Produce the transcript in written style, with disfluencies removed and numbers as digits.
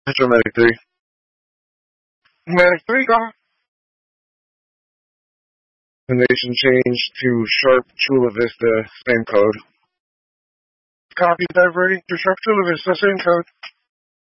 Metro Medic 3. Medic 3, go. The nation changed to Sharp Chula Vista, same code. Copy that, ready. To Sharp Chula Vista, same code.